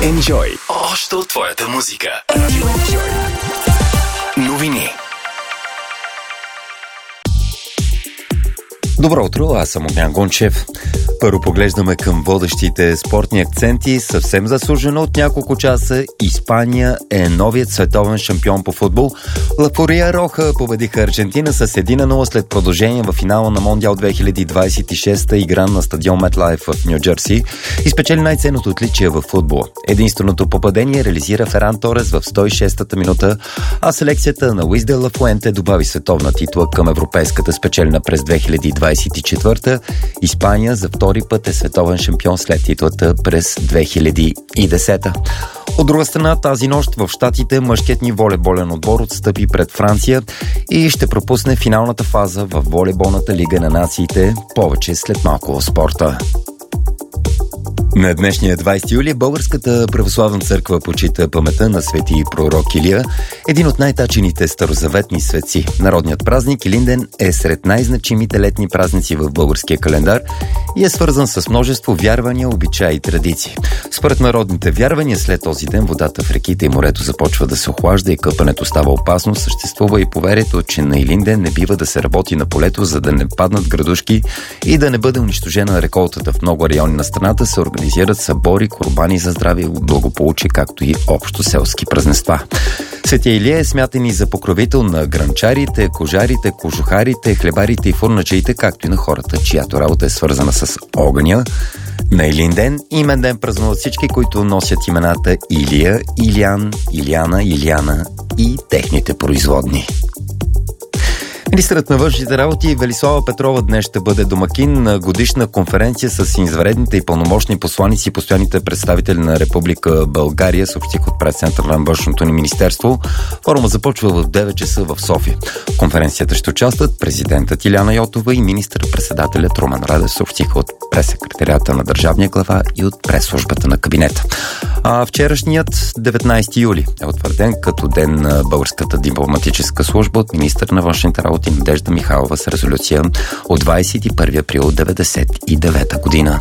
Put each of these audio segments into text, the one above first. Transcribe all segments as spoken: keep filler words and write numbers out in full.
Enjoy. Още от твоята музика. Enjoy. Новини. Добро утро, аз съм Огнян Гончев. Първо поглеждаме към водещите спортни акценти. Съвсем заслужено от няколко часа Испания е новият световен шампион по футбол. Ла Фуриероха победиха Аржентина с едно на нула след продължение в финала на Мондиал две хиляди двадесет и шеста, игран на стадион Метлайф в Ню Джерси, и спечели най-ценното отличие в футбола. Единственото попадение реализира Феран Торес в сто и шестата минута, а селекцията на Луис де ла Фуенте добави световна титла към европейската, спечелена през две хиляди двадесет и четвърта. Испания за втори път е световен шампион след титлата през две хиляди и десета. От друга страна, тази нощ в Щатите мъжкият ни волейболен отбор отстъпи пред Франция и ще пропусне финалната фаза в волейболната лига на нациите. Повече след малко в спорта. На днешния двадесети юли Българската православна църква почита паметта на свети пророк Илия, един от най-тачените старозаветни светци. Народният празник Илинден е сред най-значимите летни празници в българския календар и е свързан с множество вярвания, обичаи и традиции. Според народните вярвания, след този ден водата в реките и морето започва да се охлажда и къпането става опасно. Съществува и поверието, че на Илинден не бива да се работи на полето, за да не паднат градушки и да не бъде унищожена реколтата. В много райони на страната се организират събори, курбани за здраве и благополучие, както и общо селски празненства. Свети Илия е смятан и за покровител на гранчарите, кожарите, кожухарите, хлебарите и фурнаджиите, както и на хората, чиято работа е свързана с огъня. На Илинден имен ден празнуват всички, които носят имената Илия, Илиян, Илияна, Илияна и техните производни. Министърът на външните работи Велислава Петрова днес ще бъде домакин на годишна конференция с извънредните и пълномощни посланици и постоянните представители на Република България, съобщих от пресцентъра на външното ни министерство. Форума започва в девет часа в София. В конференцията ще участват президентът Илияна Йотова и министър-председателят Румен Радев, съобщиха от прес-секретариата на държавния глава и от прес-службата на кабинета. А вчерашният деветнадесети юли е утвърден като ден на Българската дипломатическа служба от министър на външните работи Надежда Михайлова с резолюция от двадесет и първи април деветдесет и девета година.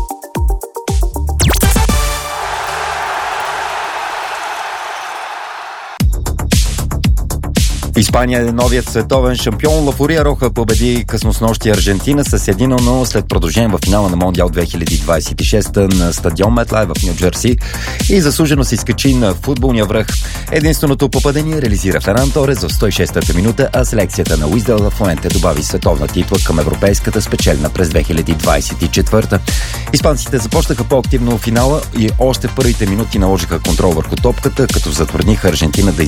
Испания е новият световен шампион. Ла Фуриероха победи къснонощи Аржентина с едно на нула след продължение в финала на Мондиал две хиляди двадесет и шеста на стадион Метлайф в Ню Джерси и заслужено се изкачи на футболния връх. Единственото попадение реализира Феран Торес в сто и шестата минута, а селекцията на Луис де ла Фуенте добави световна титла към европейската, спечелена през две хиляди двадесет и четвърта. Испанците започнаха по-активно в финала и още в първите минути наложиха контрол върху топката, като затрудниха Аржентина да